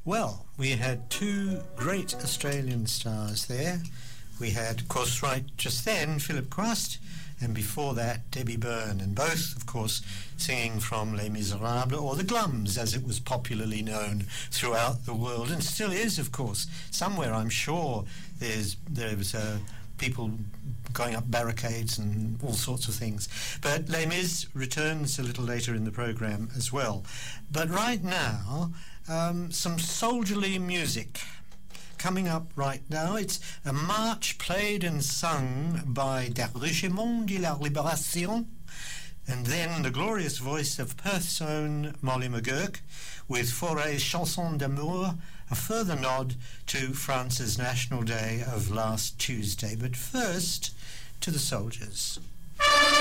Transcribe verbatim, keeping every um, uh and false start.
Well, we had two great Australian stars there. We had, of course, right just then, Philip Quast, and before that, Debbie Byrne, and both, of course, singing from Les Miserables, or the Glums, as it was popularly known throughout the world, and still is, of course. Somewhere, I'm sure, there's there was uh, people going up barricades and all sorts of things. But Les Mis returns a little later in the programme as well. But right now, um, some soldierly music. Coming up right now, it's a march played and sung by Der Régiment de la Libération, and then the glorious voice of Perth's own Molly McGurk with Forêt's Chanson d'Amour, a further nod to France's National Day of last Tuesday. But first, to the soldiers.